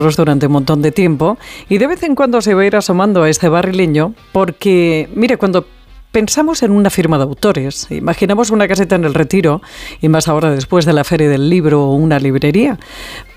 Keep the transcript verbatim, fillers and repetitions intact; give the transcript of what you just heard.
durante un montón de tiempo y de vez en cuando se va a ir asomando a este barrileño porque, mire, cuando pensamos en una firma de autores, imaginamos una caseta en el Retiro y más ahora después de la Feria del Libro o una librería.